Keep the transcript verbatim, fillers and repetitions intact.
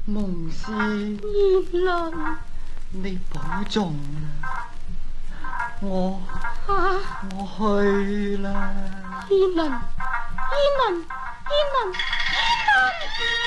夢師， 燕倫， 你保重啦，我啊， 我去啦。 燕倫，燕倫，燕倫，燕倫。